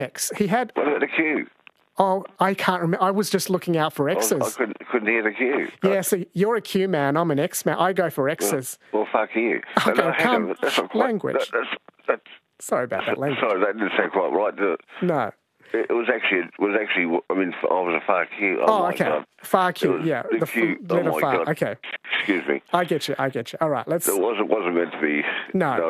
X. He had... What about the Q? Oh, I can't remember. I was just looking out for X's. I couldn't hear the Q. Yeah, so you're a Q man, I'm an X man. I go for X's. Well, fuck you. Okay, hang on. That's not quite... language. That's, sorry about that language. Sorry, that didn't sound quite right, did it? No. It was actually. I mean, I was a far Q. Oh, okay. God. Far Q, yeah. The Q. Letter Oh, my far. God. Okay. Excuse me. I get you. All right, let's... It wasn't meant to be... No.